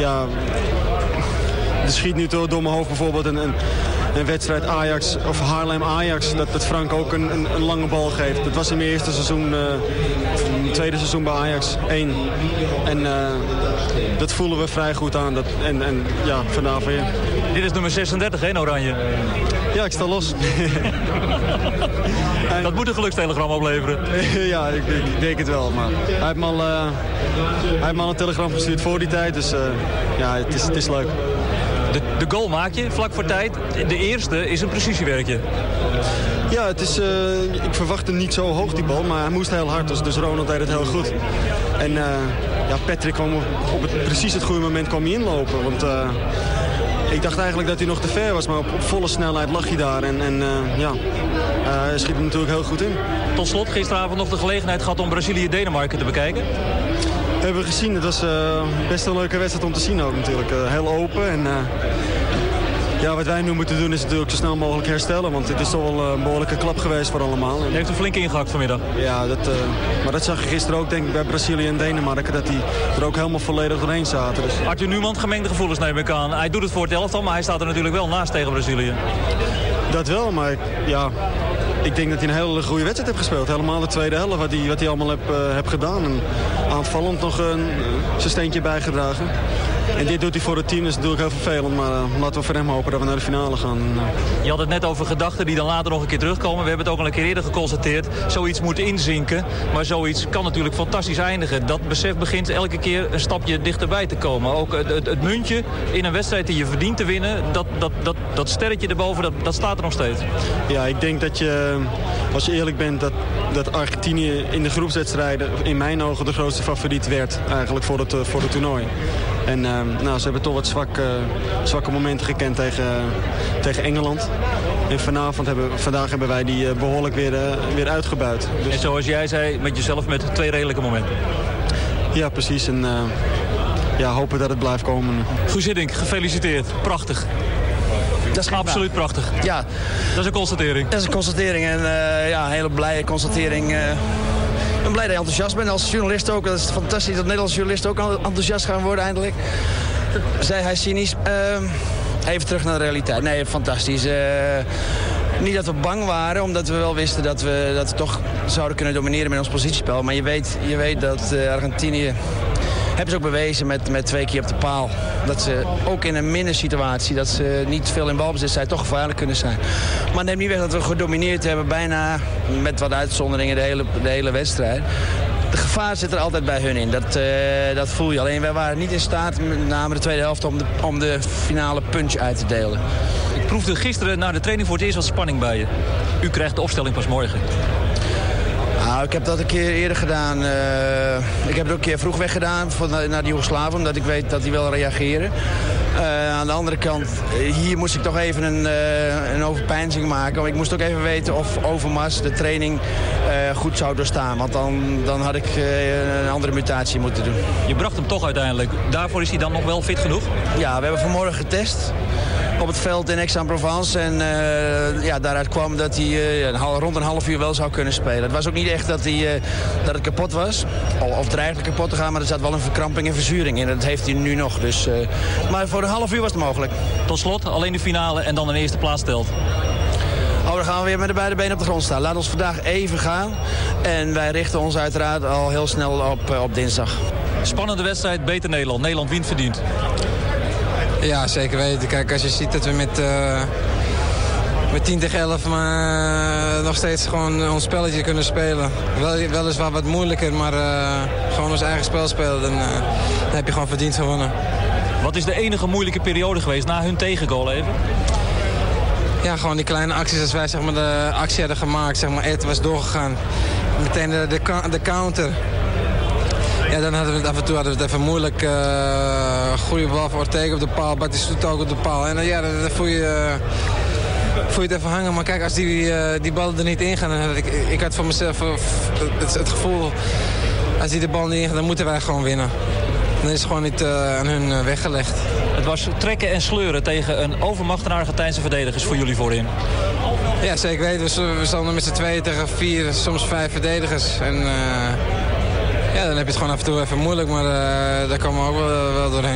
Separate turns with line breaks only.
ja, er schiet nu door mijn hoofd bijvoorbeeld een wedstrijd Ajax of Haarlem-Ajax, dat Frank ook een lange bal geeft. Dat was in mijn eerste seizoen, of tweede seizoen bij Ajax 1. En dat voelen we vrij goed aan. En ja, vandaar van je.
Dit is nummer 36 in Oranje.
Ja, ik sta los.
Dat moet een gelukstelegram opleveren.
Ja, ik denk het wel. Maar hij heeft me al een telegram gestuurd voor die tijd. Dus ja, het is leuk.
De goal maak je vlak voor tijd. De eerste is een precisiewerkje.
Ja, het is, ik verwachtte niet zo hoog die bal, maar hij moest heel hard. Dus Ronald deed het heel goed. En ja, Patrick kwam op precies het goede moment inlopen. Want ik dacht eigenlijk dat hij nog te ver was, maar op volle snelheid lag hij daar. En ja, hij schiet hem natuurlijk heel goed in.
Tot slot, gisteravond nog de gelegenheid gehad om Brazilië-Denemarken te bekijken.
Hebben we gezien. Het was best een leuke wedstrijd om te zien ook natuurlijk. Heel open en ja, wat wij nu moeten doen is natuurlijk zo snel mogelijk herstellen. Want het is toch wel een behoorlijke klap geweest voor allemaal.
Hij heeft een flink ingehakt vanmiddag.
Ja, maar dat zag je gisteren ook denk ik bij Brazilië en Denemarken. Dat die er ook helemaal volledig doorheen zaten. Dus.
Arthur Newman, gemengde gevoelens neem ik aan. Hij doet het voor het elftal, maar hij staat er natuurlijk wel naast tegen Brazilië. Dat
wel, maar ja, ik denk dat hij een hele goede wedstrijd heeft gespeeld. Helemaal de tweede helft, wat hij allemaal heeft gedaan. En aanvallend nog zijn steentje bijgedragen. En dit doet hij voor het team, dat is natuurlijk heel vervelend. Maar laten we voor hem hopen dat we naar de finale gaan.
Je had het net over gedachten die dan later nog een keer terugkomen. We hebben het ook al een keer eerder geconstateerd. Zoiets moet inzinken, maar zoiets kan natuurlijk fantastisch eindigen. Dat besef begint elke keer een stapje dichterbij te komen. Ook het muntje in een wedstrijd die je verdient te winnen, dat sterretje erboven, dat staat er nog steeds. Ja, ik denk dat je, als je eerlijk bent, dat Argentinië in de groepswedstrijden in mijn ogen de grootste favoriet werd eigenlijk voor het toernooi. En nou, ze hebben toch wat zwakke momenten gekend tegen Engeland. En vandaag hebben wij die behoorlijk weer uitgebuit. Dus... En zoals jij zei, met jezelf met 2 redelijke momenten. Ja, precies. En ja, hopen dat het blijft komen. Guus Hiddink, gefeliciteerd. Prachtig. Dat is absoluut prachtig. Ja. Dat is een constatering. Dat is een constatering en ja, een hele blije constatering. Ik ben blij dat je enthousiast bent als journalist ook. Dat is fantastisch dat Nederlandse journalisten ook enthousiast gaan worden eindelijk. Zei hij cynisch. Even terug naar de realiteit. Nee, fantastisch. Niet dat we bang waren, omdat we wel wisten dat we toch zouden kunnen domineren met ons positiespel. Maar je weet dat Argentinië... hebben ze ook bewezen met 2 keer op de paal. Dat ze ook in een minder-situatie, dat ze niet veel in balbezit zijn, toch gevaarlijk kunnen zijn. Maar neem niet weg dat we gedomineerd hebben, bijna met wat uitzonderingen de hele wedstrijd. De gevaar zit er altijd bij hun in, dat voel je. Alleen wij waren niet in staat, met name de tweede helft, om de finale punch uit te delen. Ik proefde gisteren na de training voor het eerst wat spanning bij je. U krijgt de opstelling pas morgen. Nou, ik heb dat een keer eerder gedaan. Ik heb het ook een keer vroeg weggedaan naar de Joegoslaven, omdat ik weet dat die wel reageren. Aan de andere kant, hier moest ik toch even een overpeinzing maken. Want ik moest ook even weten of Overmars de training goed zou doorstaan. Want dan had ik een andere mutatie moeten doen. Je bracht hem toch uiteindelijk. Daarvoor is hij dan nog wel fit genoeg? Ja, we hebben vanmorgen getest op het veld in Aix-en-Provence. En ja, daaruit kwam dat hij rond een half uur wel zou kunnen spelen. Het was ook niet echt dat het kapot was. Of dreigde kapot te gaan, maar er zat wel een verkramping en verzuring in. Dat heeft hij nu nog. Dus, maar voor een half uur was het mogelijk. Tot slot, alleen de finale en dan een eerste plaats telt. Oh, dan gaan we weer met de beide benen op de grond staan. Laat ons vandaag even gaan. En wij richten ons uiteraard al heel snel op dinsdag. Spannende wedstrijd, beter Nederland. Nederland wint verdiend.
Ja, zeker weten. Kijk, als je ziet dat we met 10 tegen 11 maar nog steeds gewoon ons spelletje kunnen spelen. Weliswaar wat moeilijker, maar gewoon ons eigen spel spelen. Dan heb je gewoon verdiend gewonnen.
Wat is de enige moeilijke periode geweest na hun tegengoal even?
Ja, gewoon die kleine acties. Als wij zeg maar, de actie hadden gemaakt, zeg maar, Ed was doorgegaan. Meteen de counter. Ja, dan hadden we het af en toe even moeilijk. Goede bal voor Ortega op de paal, Batistuta ook op de paal. En ja, dan voel je het even hangen. Maar kijk, als die ballen er niet ingaan, dan had ik had voor mezelf het gevoel, als die de bal niet ingaan, dan moeten wij gewoon winnen. Dan is het gewoon niet aan hun weggelegd.
Het was trekken en sleuren tegen een overmacht aan Argentijnse verdedigers voor jullie voorin.
Ja, zeker weten. We stonden met z'n 2 tegen 4, soms 5 verdedigers. En ja, dan heb je het gewoon af en toe even moeilijk, maar daar komen we ook wel doorheen.